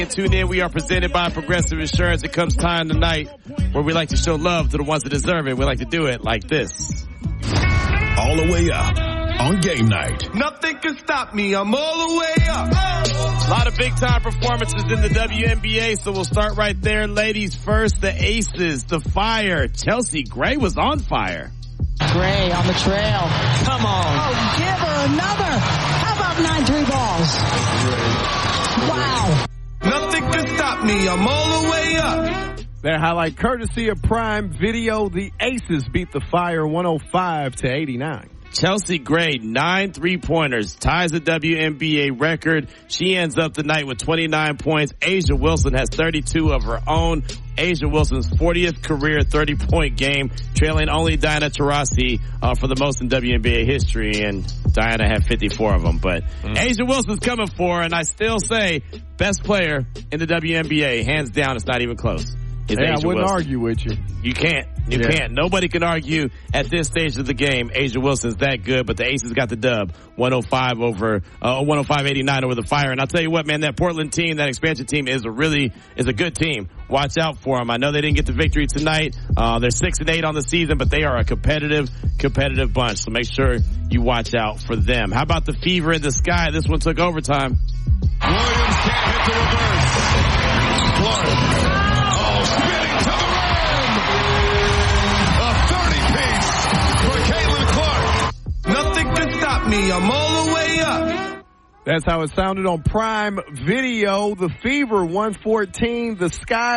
Tune in. We are presented by Progressive Insurance. It comes time tonight where we like to show love to the ones that deserve it. We like to do it like this. All the way up on game night. Nothing can stop me. I'm all the way up. A lot of big-time performances in the WNBA, so we'll start right there. Ladies first, the Aces, the Fire. Chelsea Gray was on fire. Gray on the trail. Come on. Oh, give her another. How about 9 3 balls? Wow. Nothing can stop me. I'm all the way up. Their highlight courtesy of Prime Video. The Aces beat the Fire 105-89. Chelsea Gray, 9 3-pointers, ties the WNBA record. She ends up the night with 29 points. A'ja Wilson has 32 of her own. A'ja Wilson's 40th career 30-point game, trailing only Diana Taurasi for the most in WNBA history, and Diana had 54 of them. But A'ja Wilson's coming for her, and I still say best player in the WNBA, hands down. It's not even close. I wouldn't argue with you. You can't. You can't. Nobody can argue at this stage of the game. A'ja Wilson's that good, but the Aces got the dub. 105-89 over the Fire. And I'll tell you what, man, that Portland team, that expansion team is a good team. Watch out for them. I know they didn't get the victory tonight. They're 6-8 on the season, but they are a competitive bunch. So make sure you watch out for them. How about the Fever in the Sky? This one took overtime. Williams can't hit the reverse. Clark. Spinning to the rim. A 30-piece for Caitlin Clark. Nothing can stop me. I'm all the way up. That's how it sounded on Prime Video. The Fever 114, the Sky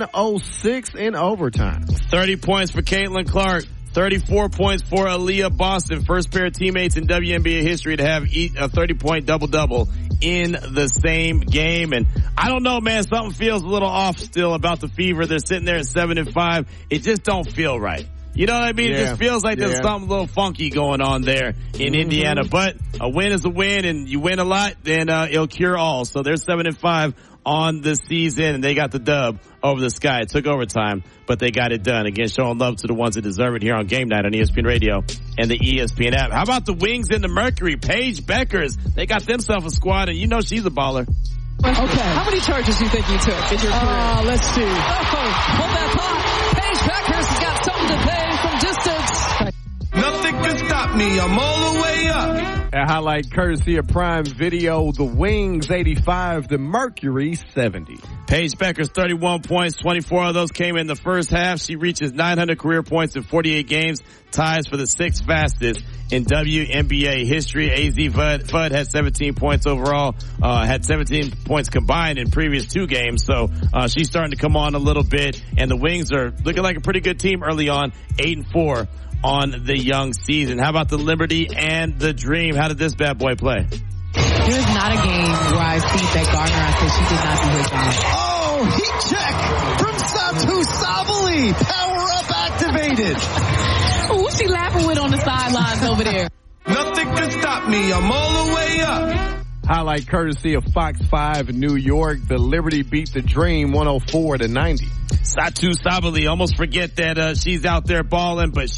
106 in overtime. 30 points for Caitlin Clark. 34 points for Aaliyah Boston. First pair of teammates in WNBA history to have a 30-point double-double in the same game. And I don't know, man, something feels a little off still about the Fever. They're sitting there at 7-5. It just don't feel right. You know what I mean? It just feels like there's something a little funky going on there in Indiana. But a win is a win, and you win a lot, then it'll cure all. So they're 7-5 on the season, and they got the dub over the Sky. It took overtime, but they got it done. Again, showing love to the ones that deserve it here on Game Night on ESPN Radio and the ESPN app. How about the Wings and the Mercury? Paige Beckers, they got themselves a squad, and you know she's a baller. Okay. How many charges do you think you took in your career? Let's see. Hold that thought. Paige Beckers has got something to pay from distance. Nothing can stop me. I'm all the way up. A highlight courtesy of Prime Video. The Wings 85, the Mercury 70. Paige Beckers, 31 points. 24 of those came in the first half. She reaches 900 career points in 48 games. Ties for the 6th fastest in WNBA history. AZ Fudd had 17 points overall. Had 17 points combined in previous 2 games. So she's starting to come on a little bit. And the Wings are looking like a pretty good team early on. 8-4. On the young season. How about the Liberty and the Dream? How did this bad boy play? There's not a game where I see that Gardner, I said she did not do her job. Oh, heat check from Satu Sabali. Power up activated. Who's she laughing with on the sidelines over there? Nothing can stop me. I'm all the way up. Highlight courtesy of Fox 5 in New York. The Liberty beat the Dream 104-90. Satu Sabali, almost forget that she's out there balling, but